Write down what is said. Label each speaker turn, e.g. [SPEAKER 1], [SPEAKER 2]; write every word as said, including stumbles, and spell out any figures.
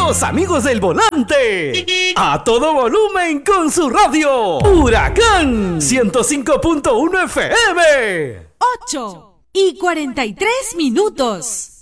[SPEAKER 1] Los amigos del volante. A todo volumen con su radio. Huracán ciento cinco punto uno F M.
[SPEAKER 2] ocho y cuarenta y tres minutos.